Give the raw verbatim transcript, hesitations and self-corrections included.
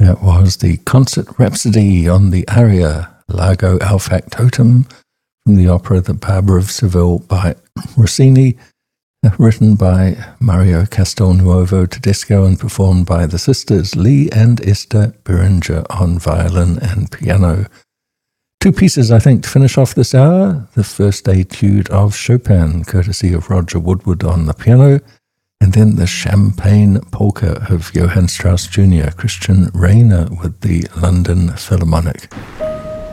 That was the Concert Rhapsody on the aria Largo al Factotum from the opera The Barber of Seville by Rossini, written by Mario Castelnuovo Tedesco and performed by the sisters Lee and Esther Beringer on violin and piano. Two pieces, I think, to finish off this hour. The first etude of Chopin, courtesy of Roger Woodward on the piano, and then the Champagne Polka of Johann Strauss Junior, Christian Rayner with the London Philharmonic.